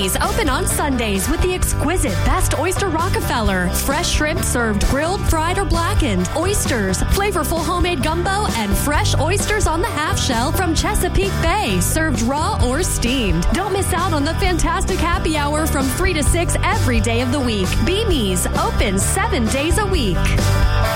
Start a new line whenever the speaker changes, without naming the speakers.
Beamies open on Sundays with the exquisite Best Oyster Rockefeller. Fresh shrimp served grilled, fried, or blackened. Oysters, flavorful homemade gumbo, and fresh oysters on the half shell from Chesapeake Bay, served raw or steamed. Don't miss out on the fantastic happy hour from 3 to 6 every day of the week. Beamies open 7 days a week.